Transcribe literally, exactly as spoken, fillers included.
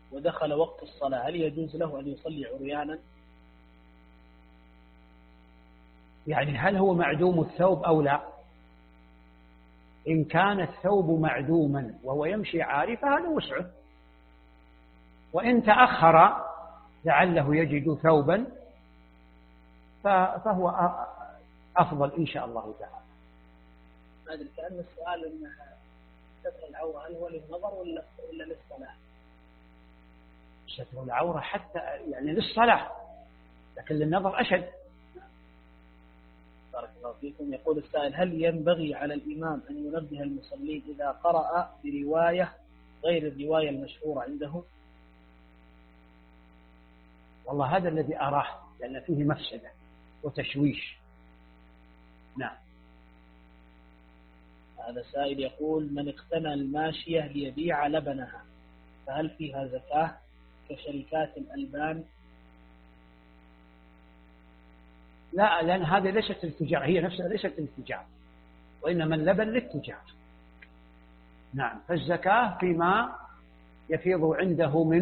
ودخل وقت الصلاة هل يجوز له أن يصلي عريانا؟ يعني هل هو معدوم الثوب أو لا؟ إن كان الثوب معدوما وهو يمشي عاري فهذا وسعه، وإن تأخر لعله يجد ثوبا فهو أفضل إن شاء الله تعالى. هذا كأن السؤال أنها ستر العورة هل هو للنظر ولا ولا للصلاة؟ ستر العورة حتى يعني للصلاة، لكن للنظر أشد. بارك الله فيكم. يقول السائل هل ينبغي على الإمام أن ينبه المصلين إذا قرأ برواية غير الرواية المشهورة عنده؟ والله هذا الذي أراه، لأن فيه مفسدة وتشويش. نعم. هذا سائل يقول من اقتنى الماشية ليبيع لبنها فهل فيها زكاة كشركات الألبان؟ لا، لأن هذه ليست التجارة، هي نفسها ليست التجارة، وإنما اللبن للتجارة. نعم. فالزكاة فيما يفيض عنده من